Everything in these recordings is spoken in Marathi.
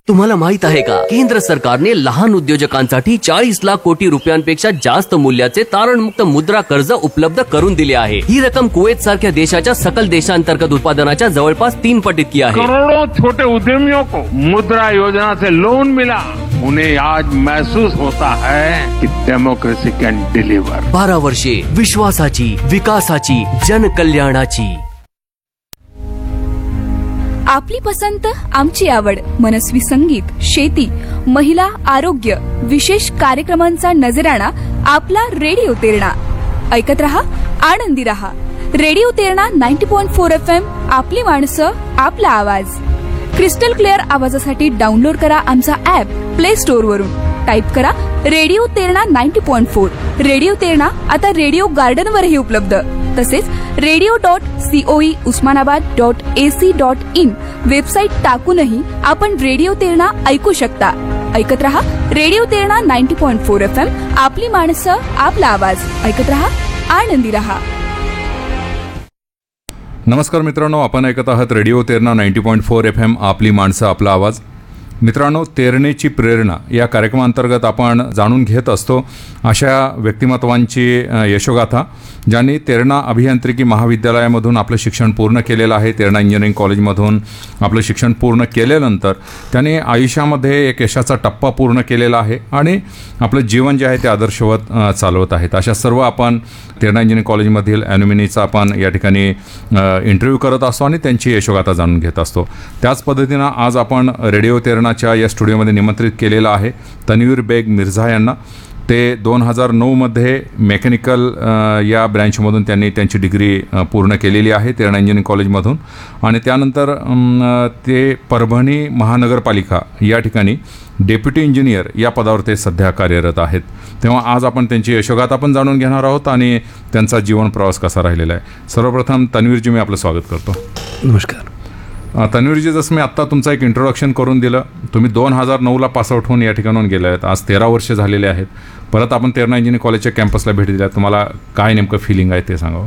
तुम्हाला माहित आहे का, केंद्र सरकारने लहान उद्योजकांसाठी 40 लाख कोटी रुपयांपेक्षा जास्त मूल्याचे तारणमुक्त मुद्रा कर्ज उपलब्ध करून दिले आहे. ही रक्कम कुवेत सारख्या देशाच्या सकल देशांतर्गत उत्पादनाच्या जवळपास 3 पट इतकी आहे. करोड़ों छोटे उद्यमियों को मुद्रा योजना से लोन मिला. उन्हें आज महसूस होता है कि डेमोक्रेसी कैन डिलीवर. 12 वर्षे विश्वासाची, विकासाची, जनकल्याणाची. आपली पसंत आमची आवड, मनस्वी संगीत, शेती, महिला, आरोग्य, विशेष कार्यक्रमांचा नजराणा आपला रेडिओ तेरणा. ऐकत रहा, आनंदी रहा. Radio Terna 90.4 FM. आपली माणसं, आपला आवाज. क्रिस्टल क्लिअर आवाजासाठी डाउनलोड करा आमचा ऍप प्ले स्टोअर वरून. टाईप करा रेडिओ तेरणा 90.4. रेडिओ तेरणा आता रेडिओ गार्डन वरही उपलब्ध. तसेच radio.coe usmanabad.ac.in वेबसाईट टाकूनही आपण रेडिओ तेरणा ऐकू शकता. ऐकत रहा रेडिओ तेरणा 90.4 FM. आपली माणसं, आपला आवाज. ऐकत रहा, आनंदी रहा. नमस्कार मित्रांनो, आपण ऐकत आहात रेडिओ तेरणा 90.4 FM. आपली माणसं, आपला आवाज. मित्रांनो, तेरणेची प्रेरणा या कार्यक्रमांतर्गत आपण जाणून घेत असतो अशा व्यक्तिमत्वांची यशोगाथा ज्यांनी तेरणा अभियांत्रिकी महाविद्यालयामधून आपलं शिक्षण पूर्ण केलेलं आहे. तेरणा इंजिनिअरिंग कॉलेजमधून आपलं शिक्षण पूर्ण केल्यानंतर त्यांनी आयुष्यामध्ये एक यशाचा टप्पा पूर्ण केलेला आहे आणि आपलं जीवन जे आहे ते आदर्शवत चालवत आहेत. अशा सर्व आपण तेरणा इंजिनिअरिंग कॉलेजमधील ॲल्युमिनीचा आपण या ठिकाणी इंटरव्ह्यू करत असतो आणि त्यांची यशोगाथा जाणून घेत असतो. त्याच पद्धतीनं आज आपण रेडिओ तेरणाच्या या स्टुडिओमध्ये निमंत्रित केलेलं आहे तन्वीर बेग मिर्झा यांना. ते 2009मध्ये मेकॅनिकल या ब्रँचमधून त्यांनी त्यांची डिग्री पूर्ण केलेली आहे तेरणा इंजिनिअरिंग कॉलेजमधून आणि त्यानंतर ते परभणी महानगरपालिका या ठिकाणी डेप्युटी इंजिनियर या पदावर ते सध्या कार्यरत आहेत. तेव्हा आज आपण त्यांची यशोगाथा पण जाणून घेणार आहोत आणि त्यांचा जीवन प्रवास कसा राहिलेला आहे. सर्वप्रथम तन्वीरजी, मी आपलं स्वागत करतो. नमस्कार. तन्वीरजी, जसं मी आत्ता तुमचं एक इंट्रोडक्शन करून दिलं, तुम्ही 2009ला पासआउट होऊन या ठिकाणाहून गेले आहेत. आज 13 वर्ष झालेले आहेत. परत आपण तेरणा इंजिनिअरिंग कॉलेजच्या कॅम्पसला भेट दिल्या. तुम्हाला काय नेमकं फिलिंग आहे ते सांगावं.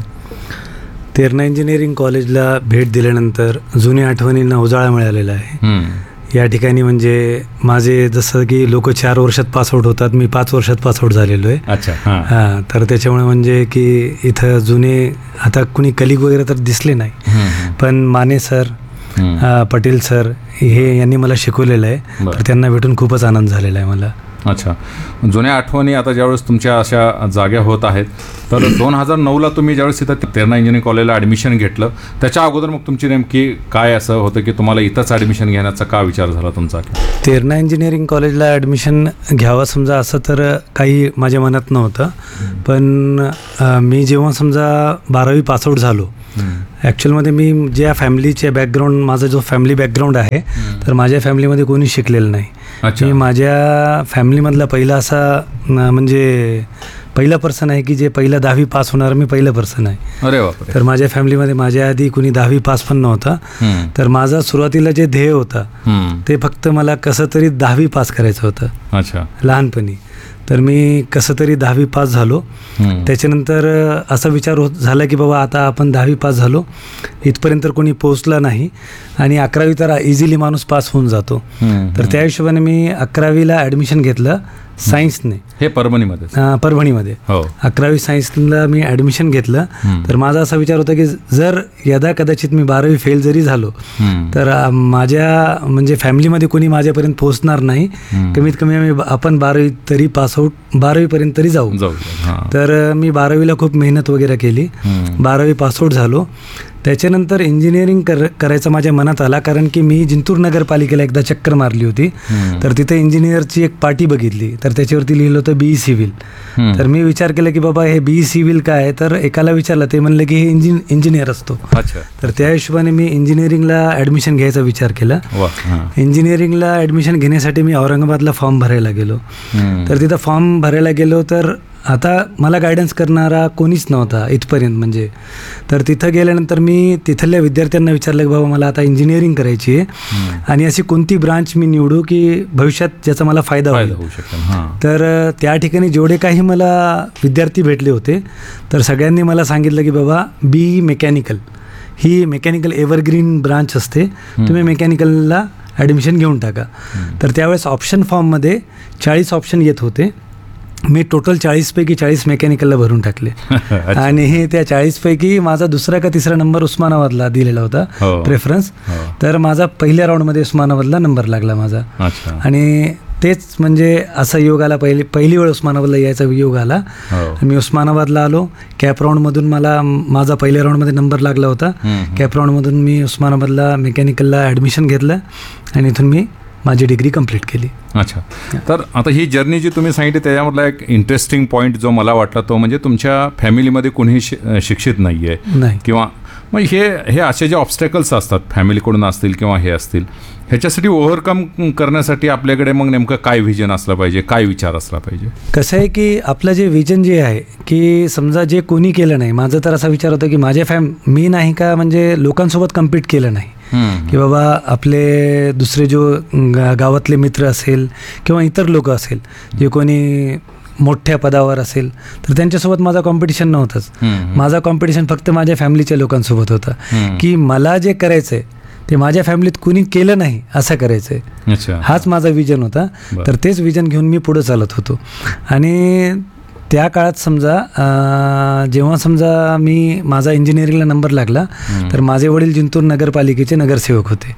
तेरणा इंजिनिअरिंग कॉलेजला भेट दिल्यानंतर जुन्या आठवणींना उजाळा मिळालेला आहे. या ठिकाणी म्हणजे माझे जसं की लोक 4 वर्षात पासआउट होतात, मी 5 वर्षात पासआउट झालेलो आहे. अच्छा. हां, तर त्याच्यामुळे म्हणजे की इथं जुने आता कुणी कलिग वगैरे तर दिसले नाही, पण माने सर, पटेल सर हे यांनी मला शिकवलेलं आहे. तर त्यांना भेटून खूपच आनंद झालेला आहे मला. अच्छा. जुन्या आठवणी आता ज्यावेळेस तुमच्या अशा जाग्या होत आहेत, तर 2009ला तुम्ही ज्यावेळेस इथं तेरणा इंजिनिअरिंग कॉलेजला ॲडमिशन घेतलं, त्याच्या अगोदर मग तुमची नेमकी काय असं होतं की तुम्हाला इथंच ॲडमिशन घेण्याचा का विचार झाला तुमचा? तेरणा इंजिनिअरिंग कॉलेजला ॲडमिशन घ्यावं समजा असं तर काही माझ्या मनात नव्हतं, पण मी जेव्हा समजा 12वी पासआउट झालो, ॲक्च्युअलमध्ये मी ज्या फॅमिलीचे बॅकग्राऊंड, माझा जो फॅमिली बॅकग्राऊंड आहे, तर माझ्या फॅमिलीमध्ये कोणी शिकलेलं नाही. मी माझ्या फॅमिलीमधला पहिला असा म्हणजे पहिला पर्सन आहे की जे पहिला 10वी पास होणार, मी पहिलं पर्सन आहे. अरे बापरे. तर माझ्या फॅमिलीमध्ये माझ्या आधी कुणी 10वी पास पण नव्हता. तर माझा सुरुवातीला जे ध्येय होतं ते फक्त मला कसं तरी 10वी पास करायचं होतं. अच्छा. लहानपणी. तर मी कसं तरी 10वी पास झालो. त्याच्यानंतर असा विचार झाला की बाबा आता आपण 10वी पास झालो, इथपर्यंत कोणी पोहोचला नाही आणि 11वी तर इझिली माणूस पास होऊन जातो. तर त्या हिशोबाने मी 11वीला ॲडमिशन घेतलं सायन्सने. हे परभणीमध्ये. हो. 11वी सायन्सला मी ॲडमिशन घेतलं. तर माझा असा विचार होता की जर यदा कदाचित मी 12वी फेल जरी झालो तर माझ्या म्हणजे फॅमिलीमध्ये कोणी माझ्यापर्यंत पोहोचणार नाही. कमीत कमी आपण 12वी तरी पासआउट, 12वीपर्यंत तरी जाऊ. तर मी 12वीला खूप मेहनत वगैरे केली. 12वी पासआउट झालो. त्याच्यानंतर इंजिनिअरिंग करायचं माझ्या मनात आला, कारण की मी जिंतूर नगरपालिकेला एकदा चक्कर मारली होती. तर तिथे इंजिनिअरची एक पाटी बघितली, तर त्याच्यावरती लिहिलं होतं BE सिव्हिल. तर मी विचार केला की बाबा हे BE सिव्हिल काय आहे, तर एकाला विचारलं, ते म्हणलं की हे इंजिनियर असतो. तर त्या हिशोबाने मी इंजिनिअरिंगला ॲडमिशन घ्यायचा विचार केला. इंजिनिअरिंगला ॲडमिशन घेण्यासाठी मी औरंगाबादला फॉर्म भरायला गेलो. तर तिथं फॉर्म भरायला गेलो तर आता मला गायडन्स करणारा कोणीच नव्हता इथपर्यंत म्हणजे. तर तिथं गेल्यानंतर मी तिथल्या विद्यार्थ्यांना विचारलं की बाबा मला आता इंजिनिअरिंग करायची आहे आणि अशी कोणती ब्रांच मी निवडू की भविष्यात ज्याचा मला फायदा होऊ शकेल. तर त्या ठिकाणी जेवढे काही मला विद्यार्थी भेटले होते तर सगळ्यांनी मला सांगितलं की बाबा BE mechanical he mechanical evergreen branch असते, तुम्ही मेकॅनिकलला ॲडमिशन घेऊन टाका. तर त्यावेळेस ऑप्शन फॉर्ममध्ये 40 ऑप्शन येत होते. मी टोटल 40पैकी 40 मेकॅनिकलला भरून टाकले. आणि त्या 40पैकी माझा दुसरा का तिसरा नंबर उस्मानाबादला दिलेला होता प्रेफरन्स. तर माझा पहिल्या राऊंडमध्ये उस्मानाबादला नंबर लागला माझा. आणि तेच म्हणजे असा योग आला, पहिली वेळ उस्मानाबादला यायचा योग आला. मी उस्मानाबादला आलो. कॅप राऊंडमधून माझा पहिल्या राऊंडमध्ये नंबर लागला होता. कॅप राऊंडमधून मी उस्मानाबादला मेकॅनिकलला ॲडमिशन घेतलं आणि इथून मी माझी डिग्री कंप्लीट केली. अच्छा. तर आता ही जर्नी जी तुम्ही सांगितली त्याच्यामधला एक इंटरेस्टिंग पॉईंट जो मला वाटला तो म्हणजे तुमच्या फॅमिलीमध्ये कोणीही शिक्षित नाही आहे किंवा मग हे असे जे ऑब्स्टॅकल्स असतात फॅमिलीकडून असतील किंवा हे असतील, ह्याच्यासाठी ओव्हरकम करण्यासाठी आपल्याकडे मग नेमकं काय व्हिजन असलं पाहिजे, काय विचार असला पाहिजे? कसं आहे की आपलं जे विजन जे आहे की समजा जे कोणी केलं नाही, माझं तर असा विचार होता की मी नाही का म्हणजे लोकांसोबत कम्पीट केलं नाही की बाबा आपले दुसरे जो गावातले मित्र असेल किंवा इतर लोक असेल जे कोणी मोठ्या पदावर असेल तर त्यांच्यासोबत माझा कॉम्पिटिशन नव्हताच. माझा कॉम्पिटिशन फक्त माझ्या फॅमिलीच्या लोकांसोबत होता की मला जे करायचं आहे ते माझ्या फॅमिलीत कुणी केलं नाही असं करायचं आहे. हाच माझा विजन होता. तर तेच विजन घेऊन मी पुढं चालत होतो. आणि त्या काळात समजा जेव्हा समजा माझा इंजिनिअरिंगला नंबर लागला तर माझे वडील जिंतूर नगरपालिकेचे नगरसेवक होते.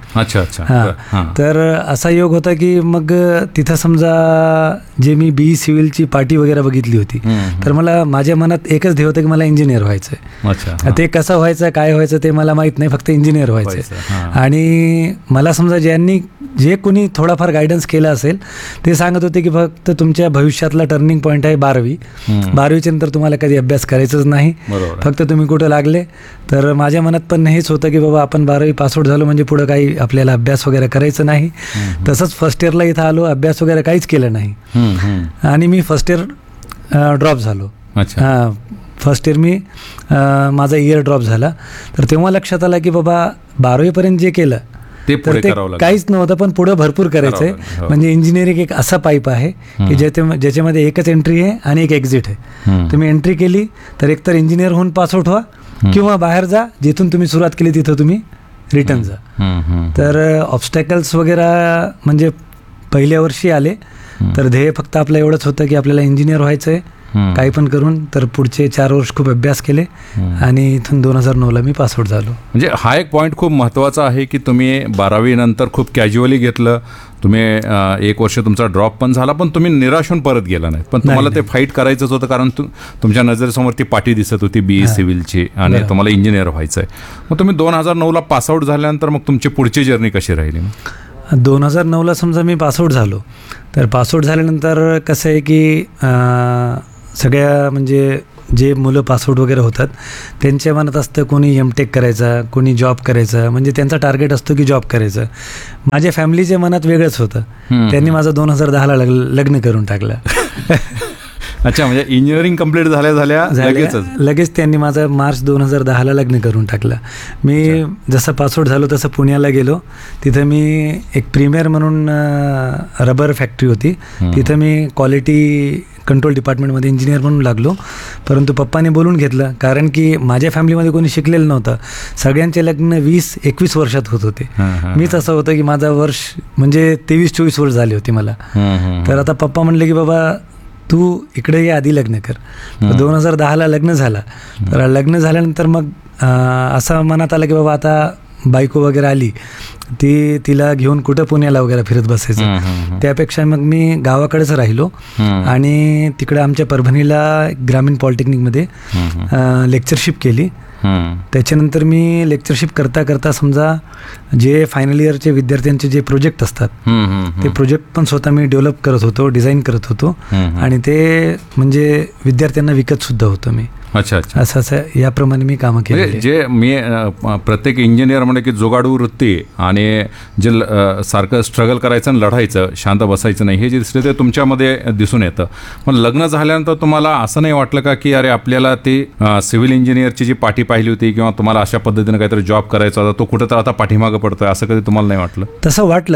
हां. तर असा योग होता की मग तिथं समजा जे मी BE सिव्हिलची पार्टी वगैरे बघितली होती तर मला माझ्या मनात एकच ध्येय होतं की मला इंजिनियर व्हायचं आहे. ते कसं व्हायचं काय व्हायचं ते मला माहीत नाही, फक्त इंजिनियर व्हायचं आहे. आणि मला समजा जे कोणी थोडाफार गायडन्स केला असेल ते सांगत होते की फक्त तुमच्या भविष्यातला टर्निंग पॉईंट आहे 12वी. 12वीच्या नंतर तुम्हाला कधी अभ्यास करायचाच नाही, फक्त तुम्ही कुठं लागले. तर माझ्या मनात पण हेच होतं की बाबा आपण 12वी पासआउट झालो म्हणजे पुढं काही आपल्याला अभ्यास वगैरे करायचं नाही. तसंच फर्स्ट इयरला इथं आलो, अभ्यास वगैरे काहीच केलं नाही आणि मी फर्स्ट इयर ड्रॉप झालो. हां, फर्स्ट इयर मी माझा इयर ड्रॉप झाला. तर तेव्हा लक्षात आलं की बाबा 12वीपर्यंत जे केलं तर ते काहीच नव्हतं, पण पुढं भरपूर करायचंय. म्हणजे इंजिनिअरिंग एक असा पाईप आहे की ज्याच्यामध्ये एकच एंट्री आहे आणि एक एक्झिट आहे. तुम्ही एंट्री केली तर एकतर इंजिनियर होऊन पासआउट व्हा किंवा बाहेर जा, जिथून तुम्ही सुरुवात केली तिथं तुम्ही रिटर्न जा. तर ऑब्स्टॅकल्स वगैरे म्हणजे पहिल्या वर्षी आले तर ध्येय फक्त आपलं एवढंच होतं की आपल्याला इंजिनियर व्हायचं आहे काही पण करून. तर पुढचे 4 वर्ष खूप अभ्यास केले आणि इथून 2009ला मी पासआउट झालो. म्हणजे हा एक पॉईंट खूप महत्त्वाचा आहे की तुम्ही 12वी नंतर खूप कॅज्युअली घेतलं. तुम्ही 1 वर्ष तुमचा ड्रॉप पण झाला पण तुम्ही निराश होऊन परत गेला नाही, पण तुम्हाला ते फाईट करायचंच होतं कारण तुमच्या नजरेसमोर ती पाटी दिसत होती BE सिव्हिलची आणि तुम्हाला इंजिनियर व्हायचं आहे. मग तुम्ही 2009ला पासआउट झाल्यानंतर मग तुमची पुढची जर्नी कशी राहिली? 2009ला समजा मी पासआउट झालो. तर पासआउट झाल्यानंतर कसं आहे की सगळ्या म्हणजे जे मुलं पासआउट वगैरे होतात त्यांच्या मनात असतं कोणी M.Tech करायचा, कोणी जॉब करायचा, म्हणजे त्यांचा टार्गेट असतो की जॉब करायचं. माझ्या फॅमिलीच्या मनात वेगळंच होतं. त्यांनी माझं 2010ला लग्न करून टाकलं. अच्छा, म्हणजे इंजिनिअरिंग कंप्लीट झाल्या लगेच त्यांनी माझं मार्च 2010ला लग्न करून टाकलं. मी जसं पासआउट झालो तसं पुण्याला गेलो. तिथं मी एक प्रीमियर म्हणून रबर फॅक्टरी होती, तिथं मी क्वालिटी कंट्रोल डिपार्टमेंटमध्ये इंजिनियर म्हणून लागलो. परंतु पप्पाने बोलून घेतलं कारण की माझ्या फॅमिलीमध्ये कोणी शिकलेलं नव्हतं. सगळ्यांचे लग्न 20-21 वर्षात होत होते. मीच असं होतं की माझा वर्ष म्हणजे 23-24 वर्ष झाले होते मला. तर आता पप्पा म्हणले की बाबा तू इकडे ये, आधी लग्न कर. 2010ला लग्न झालं. तर लग्न झाल्यानंतर मग असं मनात आलं की बाबा आता बायको वगैरे आली तिला घेऊन कुठं पुण्याला वगैरे फिरत बसायचं, त्यापेक्षा मग मी गावाकडेच राहिलो. आणि तिकडे आमच्या परभणीला ग्रामीण पॉलिटेक्निकमध्ये लेक्चरशिप केली. त्याच्यानंतर मी लेक्चरशिप करता करता समजा जे फायनल इयरचे विद्यार्थ्यांचे जे प्रोजेक्ट असतात ते प्रोजेक्ट पण स्वतः मी डेव्हलप करत होतो, डिझाईन करत होतो आणि ते म्हणजे विद्यार्थ्यांना विकत सुद्धा होतो मी. अच्छा, असं याप्रमाणे मी कामं केली. जे मी प्रत्येक इंजिनियर म्हणजे की जोगाडू वृत्ती आणि जे सारखं स्ट्रगल करायचं आणि लढायचं, शांत बसायचं नाही, हे जे दिसतं ते तुमच्यामध्ये दिसून येतं. पण लग्न झाल्यानंतर तुम्हाला असं नाही वाटलं का की अरे आपल्याला ते सिव्हिल इंजिनियरची जी पाठी पाहिली होती किंवा तुम्हाला अशा पद्धतीनं काहीतरी जॉब करायचा होता तो कुठं तर आता पाठीमागं पडतोय, असं कधी तुम्हाला नाही वाटलं? तसं वाटलं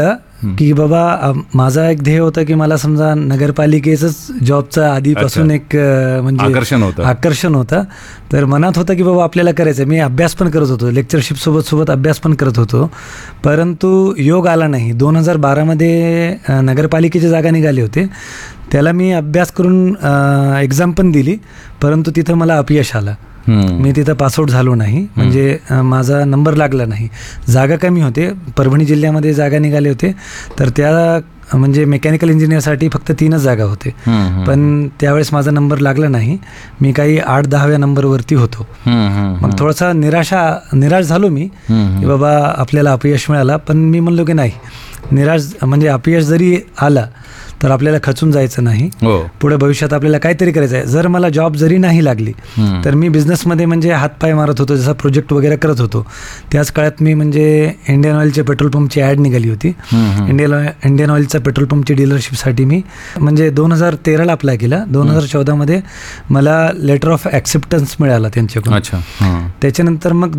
की बाबा माझा एक ध्येय होतं की मला समजा नगरपालिकेचंच जॉबचं आधीपासून एक म्हणजे आकर्षण होतं. तर मनात होतं की बाबा आपल्याला करायचं. मी अभ्यास पण करत होतो, लेक्चरशिप सोबत अभ्यास पण करत होतो, परंतु योग आला नाही. 2012मध्ये नगरपालिकेची जागा निघाली होते, त्याला मी अभ्यास करून एक्झाम पण दिली, परंतु तिथं मला अपयश आलं. मी तिथं पासआउट झालो नाही, म्हणजे माझा नंबर लागला नाही. जागा कमी होते, परभणी जिल्ह्यामध्ये जागा निघाले होते, तर त्या म्हणजे मेकॅनिकल इंजिनियरसाठी फक्त 3च जागा होते. पण त्यावेळेस माझा नंबर लागला नाही. मी काही 8-10व्या नंबरवरती होतो. मग थोडासा निराश झालो मी की बाबा आपल्याला अपयश मिळाला. पण मी म्हणलो की नाही, म्हणजे अपयश जरी आला तर आपल्याला खचून जायचं नाही. पुढे भविष्यात आपल्याला काहीतरी करायचं आहे. जर मला जॉब जरी नाही लागली तर मी बिझनेसमध्ये म्हणजे हातपाय मारत होतो, जसा प्रोजेक्ट वगैरे करत होतो. त्याच काळात मी म्हणजे इंडियन ऑइलच्या पेट्रोल पंपची ॲड निघाली होती. इंडियन ऑइलच्या पेट्रोल पंपची डीलरशिपसाठी मी म्हणजे 2013ला अप्लाय केला. 2014मध्ये मला लेटर ऑफ ॲक्सेप्टन्स मिळाला त्यांच्याकडून. त्याच्यानंतर मग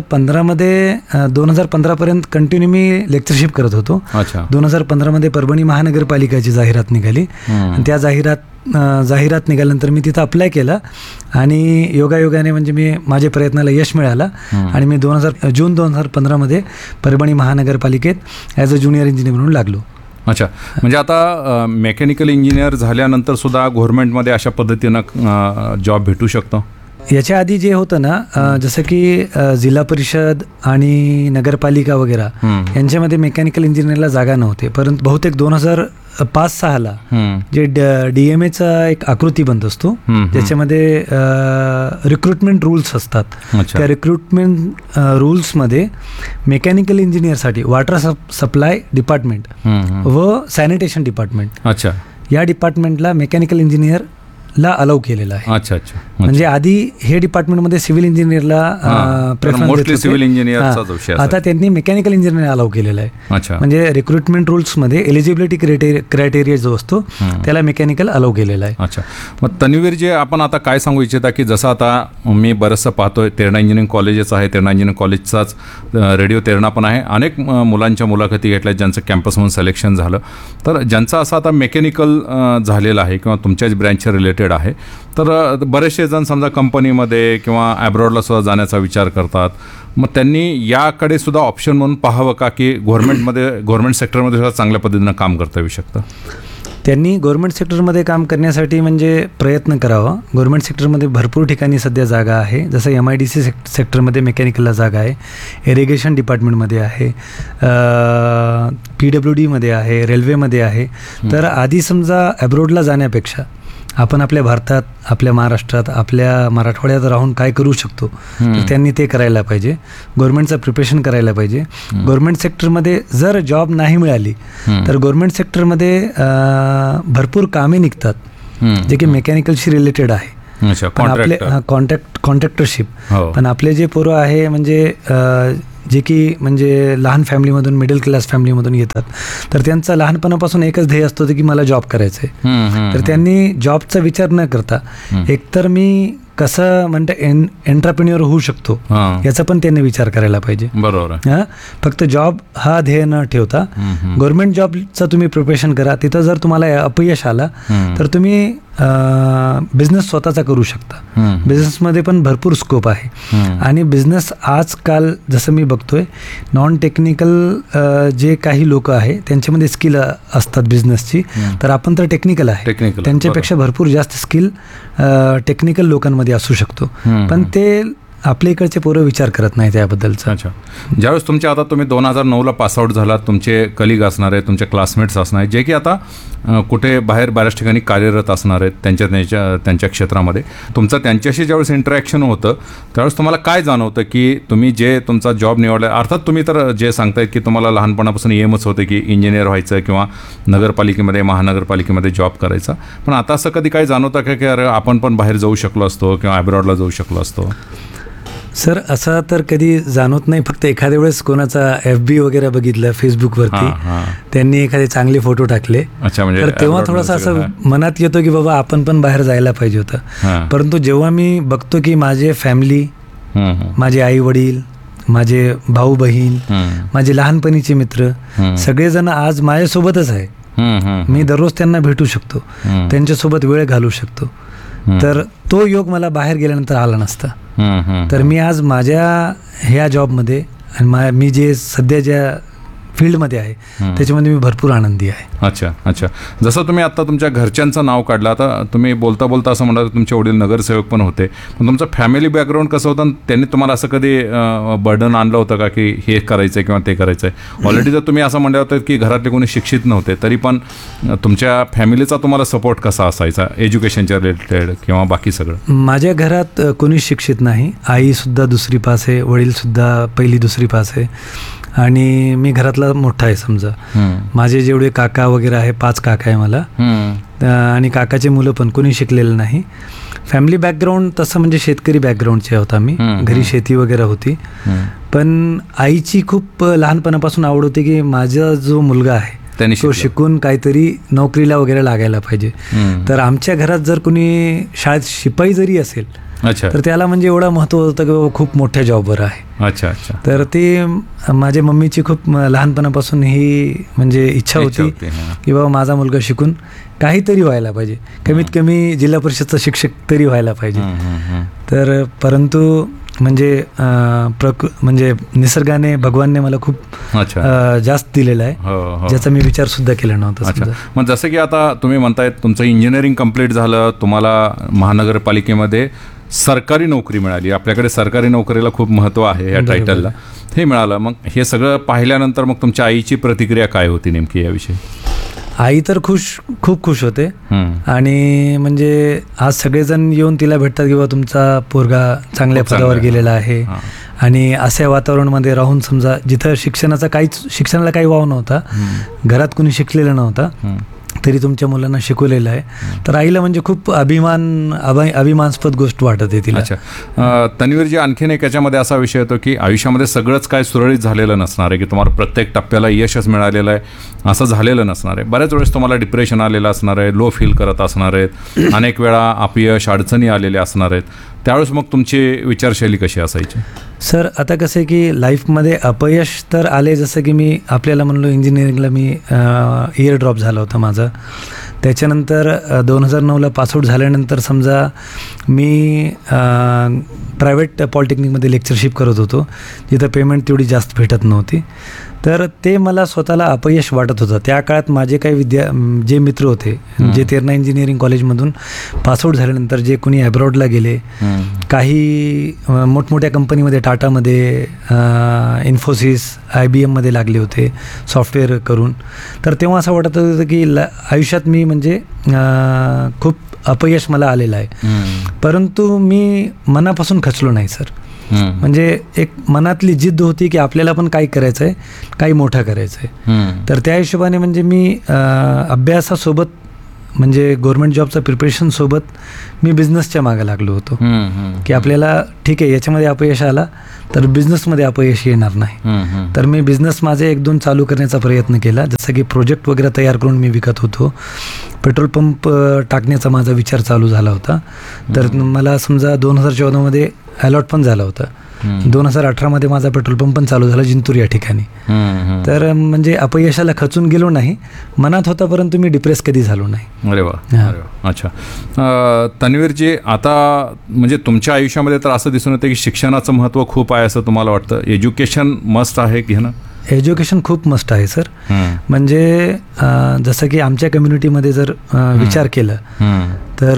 2015पर्यंत कंटिन्यू मी लेक्चरशिप करत होतो. 2015मध्ये परभणी महानगरपालिकाची जाहिरात निघाली आणि त्या जाहिरात निघाल्यानंतर मी तिथं अप्लाय केलं आणि योगायोगाने म्हणजे मी माझ्या प्रयत्नाला यश मिळालं आणि मी जून 2015मध्ये परभणी महानगरपालिकेत ॲज अ ज्युनियर इंजिनियर म्हणून लागलो. अच्छा, म्हणजे आता मेकॅनिकल इंजिनियर झाल्यानंतर सुद्धा गव्हर्नमेंटमध्ये अशा पद्धतीनं जॉब भेटू शकतो? याच्या आधी जे होतं ना, जसं की जिल्हा परिषद आणि नगरपालिका वगैरे यांच्यामध्ये मेकॅनिकल इंजिनियरला जागा नव्हते, परंतु बहुतेक 2005-06ला जे DMAचा एक आकृती बनत असतो, ज्याच्यामध्ये रिक्रुटमेंट रूल्स असतात. त्या recruitment रूल्समध्ये mechanical इंजिनियरसाठी water supply department व सॅनिटेशन डिपार्टमेंट या डिपार्टमेंटला मेकॅनिकल इंजिनियर ला अलाउ केलेला आहे. अच्छा अच्छा. म्हणजे आधी हे डिपार्टमेंटमध्ये सिव्हिल इंजिनियरला प्रेफरन्स देत, आता त्यांनी मेकॅनिकल इंजिनियर अलाउ केलेला आहे. म्हणजे रिक्रुटमेंट रूल्समध्ये एलिजिबिलिटी क्रायटेरिया जो असतो त्याला मेकॅनिकल अलाउ केलेला आहे. अच्छा, मग तन्वीरजी आपण आता काय सांगू इच्छिता की जसं आता मी बरंचसं पाहतोय, तेरणा इंजिनिअरिंग कॉलेजच आहे, तेरणा इंजिनिअरिंग कॉलेजचाच रेडिओ तेरणा पण आहे. अनेक मुलांच्या मुलाखती घेतल्या ज्यांचं कॅम्पसमधून सिलेक्शन झालं. तर ज्यांचं असं आता मेकॅनिकल झालेलं आहे किंवा तुमच्याच ब्रँचच्या रिलेटेड आहे, तर बरेचसे जण समजा कंपनीमध्ये किंवा ॲब्रॉडला सुद्धा जाण्याचा विचार करतात. मग त्यांनी याकडे सुद्धा ऑप्शन म्हणून पाहावं का की गव्हर्नमेंट सेक्टरमध्ये सुद्धा चांगल्या पद्धतीनं काम करता येऊ शकतं? त्यांनी गव्हर्नमेंट सेक्टरमध्ये काम करण्यासाठी म्हणजे प्रयत्न करावा. गव्हर्नमेंट सेक्टरमध्ये भरपूर ठिकाणी सध्या जागा आहे. जसं MIDC सेक्टरमध्ये मेकॅनिकलला जागा आहे, इरिगेशन डिपार्टमेंटमध्ये आहे, PWDमध्ये आहे, रेल्वेमध्ये आहे. तर आधी समजा ॲब्रॉडला जाण्यापेक्षा आपण आपल्या भारतात, आपल्या महाराष्ट्रात, आपल्या मराठवाड्यात राहून काय करू शकतो, तर त्यांनी ते करायला पाहिजे. गव्हर्नमेंटचं प्रिपरेशन करायला पाहिजे. गव्हर्नमेंट सेक्टरमध्ये जर जॉब नाही मिळाली तर गव्हर्नमेंट सेक्टरमध्ये भरपूर कामे निघतात जे की मेकॅनिकलशी रिलेटेड आहे. पण आपले कॉन्ट्रॅक्टरशिप, पण आपले जे पोरं आहे म्हणजे जे की म्हणजे लहान फॅमिलीमधून, मिडल क्लास फॅमिलीमधून येतात, तर त्यांचा लहानपणापासून एकच ध्येय असतो की मला जॉब करायचं आहे. तर त्यांनी जॉबचा विचार न करता एकतर मी कसं म्हणते एंटरप्रेन्युअर होऊ शकतो याचा पण त्यांनी विचार करायला पाहिजे. बरोबर. फक्त जॉब हा ध्येय न ठेवता गव्हर्नमेंट जॉबचं तुम्ही प्रिपरेशन करा. तिथं जर तुम्हाला अपयश आला तर तुम्ही बिझनेस स्वतःचा करू शकता. बिझनेसमध्ये पण भरपूर स्कोप आहे आणि बिझनेस आजकाल जसं मी बघतोय, नॉन टेक्निकल जे काही लोक आहे त्यांच्यामध्ये स्किल असतात बिझनेसची, तर आपण तर टेक्निकल आहे, त्यांच्यापेक्षा भरपूर जास्त स्किल टेक्निकल लोकांमध्ये असू शकतो. पण ते आपल्या इकडचे पोरं विचार करत नाही त्याबद्दलचा. अच्छा, ज्यावेळेस तुम्ही 2009ला पासआउट झालात, तुमचे कलिग असणार आहेत, तुमचे क्लासमेट्स असणार आहेत, जे की आता कुठे बऱ्याच ठिकाणी कार्यरत असणार आहेत त्यांच्या क्षेत्रामध्ये, तुमचं त्यांच्याशी ज्यावेळेस इंटरॅक्शन होतं त्यावेळेस तुम्हाला काय जाणवतं की तुम्ही जे तुमचा जॉब निवडला, अर्थात तुम्ही तर जे सांगतायत की तुम्हाला लहानपणापासून एमच होतं की इंजिनियर व्हायचं किंवा नगरपालिकेमध्ये, महानगरपालिकेमध्ये जॉब करायचा, पण आता असं कधी काय जाणवतं का की अरे आपण पण बाहेर जाऊ शकलो असतो किंवा ॲब्रॉडला जाऊ शकलो असतो? सर, असं तर कधी जाणवत नाही. फक्त एखाद्या वेळेस कोणाचा FB वगैरे बघितलं फेसबुकवरती, त्यांनी एखादे चांगले फोटो टाकले, तर तेव्हा थोडासा असं मनात येतो की बाबा आपण पण बाहेर जायला पाहिजे होतं. परंतु जेव्हा मी बघतो की माझे फॅमिली, माझे आई वडील माझे भाऊ बहीण, माझे लहानपणीचे मित्र सगळेजण आज माझ्यासोबतच आहे. मी दररोज त्यांना भेटू शकतो, त्यांच्यासोबत वेळ घालवू शकतो. तर तो योग मला बाहेर गेल्यानंतर आला नसता. तर मी आज माझ्या ह्या जॉबमध्ये आणि मी जे सध्या ज्या फील्डमध्ये आहे त्याच्यामध्ये मी भरपूर आनंदी आहे. अच्छा अच्छा. जसं तुम्ही आता तुमच्या घरच्यांचं नाव काढलं, आता तुम्ही बोलता बोलता असं म्हणाल तुमचे वडील नगरसेवक पण होते, पण तुमचं फॅमिली बॅकग्राऊंड कसं होतं आणि त्यांनी तुम्हाला असं कधी बर्डन आणलं होतं का की हे करायचं आहे किंवा ते करायचं आहे? ऑलरेडी जर तुम्ही असं म्हणलं होतं की घरातले कोणी शिक्षित नव्हते तरी पण तुमच्या फॅमिलीचा तुम्हाला सपोर्ट कसा असायचा एज्युकेशनच्या रिलेटेड किंवा बाकी सगळं? माझ्या घरात कोणीच शिक्षित नाही. आईसुद्धा 2री पास आहे, वडीलसुद्धा 1ली-2री पास आहे आणि मी घरातला मोठा आहे समजा. माझे जेवढे काका वगैरे आहे 5 काका आहे मला, आणि काकाचे मुलं पण कोणी शिकलेलं नाही. फॅमिली बॅकग्राऊंड तसं म्हणजे शेतकरी बॅकग्राऊंडचे होता मी, घरी शेती वगैरे होती. पण आईची खूप लहानपणापासून आवड होती की माझा जो मुलगा आहे तो शिकून काहीतरी नोकरीला वगैरे लागायला पाहिजे. तर आमच्या घरात जर कोणी शाळेत शिपाई जरी असेल तर त्याला म्हणजे एवढं महत्त्व होतं की बाबा खूप मोठ्या जॉबवर आहे. अच्छा अच्छा. तर ती माझ्या मम्मीची खूप लहानपणापासून ही म्हणजे इच्छा होती की बाबा माझा मुलगा शिकून काहीतरी व्हायला पाहिजे, कमीत कमी जिल्हा परिषदचा शिक्षक तरी व्हायला पाहिजे. तर परंतु म्हणजे म्हणजे निसर्गाने भगवानने मला खूप जास्त दिलेला आहे, ज्याचा मी विचार सुद्धा केला नव्हता. मग जसं की आता तुम्ही म्हणतायत तुमचं इंजिनिअरिंग कंप्लीट झालं, तुम्हाला महानगरपालिकेमध्ये सरकारी नोकरी मिळाली. आपल्याकडे सरकारी नोकरीला खूप महत्त्व आहे या टायटलला, हे मिळालं. मग हे सगळं पाहिल्यानंतर मग तुमच्या आईची प्रतिक्रिया काय होती नेमकी याविषयी? आई तर खूप खुश होते आणि म्हणजे आज सगळेजण येऊन तिला भेटतात की बाबा तुमचा पोरगा चांगल्या पदावर गेलेला आहे. आणि अशा वातावरणामध्ये राहून समजा जिथं शिक्षणाला काही वाव नव्हता, घरात कोणी शिकलेलं नव्हता, तरी तुमच्या मुलांना शिकवलेलं आहे. तर आईला म्हणजे खूप अभिमानास्पद गोष्ट वाटत आहे तिला. अच्छा. तन्वीरजी, आणखीन एक याच्यामध्ये असा विषय येतो की आयुष्यामध्ये सगळंच काय सुरळीत झालेलं नसणार आहे, की तुम्हाला प्रत्येक टप्प्याला यशच मिळालेलं आहे असं झालेलं नसणार आहे. बऱ्याच वेळेस तुम्हाला डिप्रेशन आलेलं असणार आहे, लो फील करत असणार आहेत, अनेक वेळा अपयश अडचणी आलेल्या असणार आहेत. त्यावेळेस मग तुमची विचारशैली कशी असायची? सर आता कसं आहे की लाईफमध्ये अपयश तर आले, जसं की मी आपल्याला म्हणलो इंजिनिअरिंगला मी इयर ड्रॉप झाला होता माझा. त्याच्यानंतर 2009ला पासआउट झाल्यानंतर समजा मी प्रायव्हेट पॉलिटेक्निकमध्ये लेक्चरशिप करत होतो, जिथं पेमेंट तेवढी जास्त भेटत नव्हती. तर ते मला स्वतःला अपयश वाटत होतं. त्या काळात माझे काही जे मित्र होते जे तेरणा इंजिनिअरिंग कॉलेजमधून पासआउट झाल्यानंतर जे कोणी ॲब्रॉडला गेले, काही मोठमोठ्या कंपनीमध्ये टाटामध्ये, इन्फोसिस, IBMमध्ये लागले होते सॉफ्टवेअर करून. तर तेव्हा असं वाटत होतं की आयुष्यात मी म्हणजे खूप अपयश मला आलेलं आहे. परंतु मी मनापासून खचलो नाही सर. म्हणजे एक मनातली जिद्द होती की आपल्याला पण काही करायचं आहे, काही मोठं करायचं आहे. तर त्या हिशोबाने म्हणजे मी अभ्यासासोबत म्हणजे गव्हर्नमेंट जॉबचं प्रिपरेशनसोबत मी बिझनेसच्या मागे लागलो होतो की आपल्याला ठीक आहे याच्यामध्ये अपयश आला तर बिझनेसमध्ये अपयश येणार नाही. तर मी बिझनेस माझे 1-2 चालू करण्याचा प्रयत्न केला, जसं की प्रोजेक्ट वगैरे तयार करून मी विकत होतो. पेट्रोल पंप टाकण्याचा माझा विचार चालू झाला होता. तर मला समजा 2014मध्ये अलॉट पण झाला होता. 2018मध्ये माझा पेट्रोल पंप पण चालू झाला जिंतूर या ठिकाणी. तर म्हणजे अपयशाला खचून गेलो नाही, मनात होता, परंतु मी डिप्रेस कधी झालो नाही. अरे वा. अच्छा. तन्वीरजी, आता म्हणजे तुमच्या आयुष्यामध्ये तर असं दिसून येतं की शिक्षणाचं महत्त्व खूप आहे असं तुम्हाला वाटतं. एज्युकेशन मस्ट आहे की ना? एज्युकेशन खूप मस्ट आहे सर. म्हणजे जसं की आमच्या कम्युनिटीमध्ये जर विचार केला तर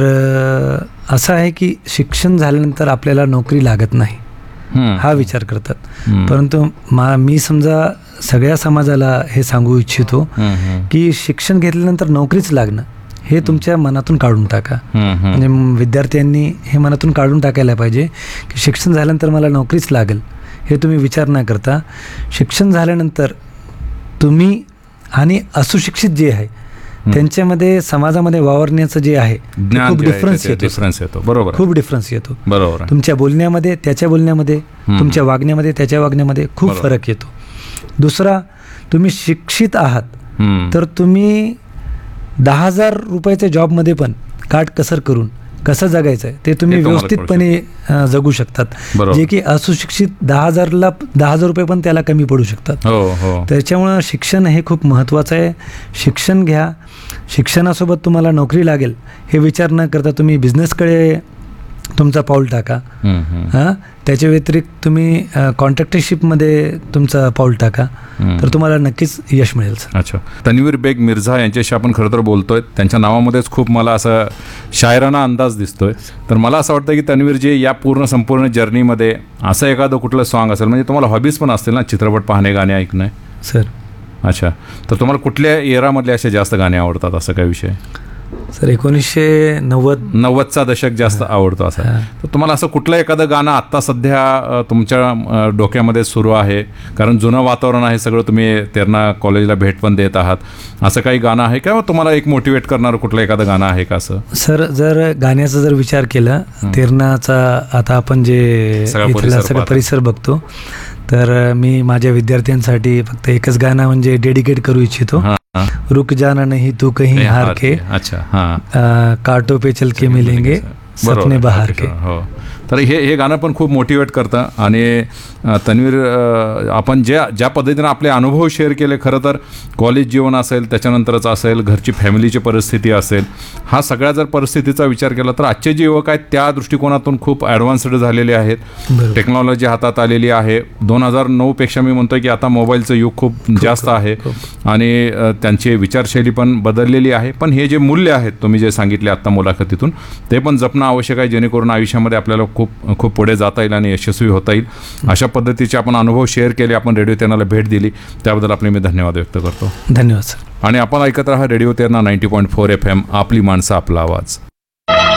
असं आहे की शिक्षण झाल्यानंतर आपल्याला नोकरी लागत नाही हा विचार करतात. परंतु मी समजा सगळ्या समाजाला हे सांगू इच्छितो की शिक्षण घेतल्यानंतर नोकरीच लागणं हे तुमच्या मनातून काढून टाका. म्हणजे विद्यार्थ्यांनी हे मनातून काढून टाकायला पाहिजे की शिक्षण झाल्यानंतर मला नोकरीच लागेल हे तुम्ही विचार न करता, शिक्षण झाल्यानंतर तुम्ही आणि असुशिक्षित जे आहे त्यांच्यामध्ये समाजामध्ये वावरण्याचं जे आहे खूप डिफरन्स येतो. बरोबर, खूप डिफरन्स येतो. बरोबर. तुमच्या बोलण्यामध्ये, त्याच्या बोलण्यामध्ये, तुमच्या वागण्यामध्ये, त्याच्या वागण्यामध्ये खूप फरक येतो. दुसरा, तुम्ही शिक्षित आहात तर तुम्ही 10,000 रुपयाच्या जॉबमध्ये पण काटकसर करून कसं जगायचं आहे ते तुम्ही हे तुम्हाला व्यवस्थितपणे जगू शकतात. बरोबर. जे की असुशिक्षित 10,000 रुपये पण त्याला कमी पडू शकतात. हो हो त्याच्यामुळं शिक्षण हे खूप महत्त्वाचं आहे. शिक्षण घ्या, शिक्षणासोबत तुम्हाला नोकरी लागेल हे विचार न करता तुम्ही बिझनेसकडे तुमचा पाऊल टाका. हां, त्याच्या व्यतिरिक्त तुम्ही कॉन्ट्रॅक्टरशिपमध्ये तुमचा पाऊल टाका, तर तुम्हाला नक्कीच यश मिळेल सर. अच्छा. तन्वीर बेग मिर्झा यांच्याशी आपण खरं तर बोलतोय. त्यांच्या नावामध्येच खूप मला असं शायराना अंदाज दिसतोय. तर मला असं वाटतं की तन्वीरजी या संपूर्ण जर्नीमध्ये असं एखादं कुठलं सॉन्ग असेल, म्हणजे तुम्हाला हॉबीज पण असतील ना, चित्रपट पाहणे, गाणे ऐकणे. सर अच्छा. तर तुम्हाला कुठल्या एरामधले असे जास्त गाणे आवडतात, असं काय विषय? सर 1990 दशक जास्त आवडतो असं. तर तुम्हाला असं कुठलं एखादं गाणं आत्ता सध्या तुमच्या डोक्यामध्ये सुरू आहे? कारण जुनं वातावरण आहे सगळं, तुम्ही तेरणा कॉलेजला भेट पण देत आहात. असं काही गाणं आहे का तुम्हाला एक मोटिवेट करणारं कुठलं एखादं गाणं आहे का असं? सर, जर गाण्याचा जर विचार केला, तेरणाचा आता आपण जे सगळा इथला परिसर सगळा पाहतो. परिसर बघतो, तर मी माझ्या विद्यार्थ्यांसाठी फक्त एकच गाणं म्हणजे डेडिकेट करू इच्छितो. हां, हां. रुक जाना नहीं तू कहीं हार के, अच्छा. हां. कांटों पे चल के मिलेंगे बरोबर. सपने बहार के. हो. तर हे गाणं पण खूप मोटिवेट करतं. आणि तन्वीर, आपण ज्या पद्धतीनं आपले अनुभव शेअर केले, खरं तर कॉलेज जीवन असेल, त्याच्यानंतरच असेल, घरची फॅमिलीची परिस्थिती असेल, हा सगळ्या जर परिस्थितीचा विचार केला तर आजचे जे युवक आहेत त्या दृष्टिकोनातून खूप ॲडव्हान्स्ड झालेले आहेत. बरोबर. टेक्नॉलॉजी हातात आलेली आहे. 2009 पेक्षा मी म्हणतोय की आता मोबाईलचं युग खूप जास्त आहे. आणि त्यांची विचारशैली पण बदललेली आहे. पण हे जे मूल्य आहेत तुम्ही जे सांगितले आत्ता मुलाखतीतून, ते पण जपणं आवश्यक आहे, जेणेकरून आयुष्यामध्ये आपल्याला खूप पुढे जाता येईल आणि यशस्वी होता येईल. अशा पद्धतीचे आपण अनुभव शेअर केले, आपण रेडिओ तेरणाला भेट दिली, त्याबद्दल आपले मी धन्यवाद व्यक्त करतो. धन्यवाद सर. आणि आपण ऐकत राहा रेडिओ तेरणा 90.4 FM, आपली माणसं आपला आवाज.